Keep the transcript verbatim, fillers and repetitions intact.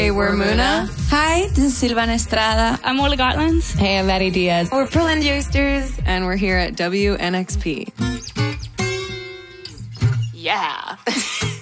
Hey, we're Muna. Hi, this is Silvana Estrada. I'm Ola Gotlands. Hey, I'm Maddie Diaz. We're Pearland Youngsters, and we're here at W N X P. Yeah.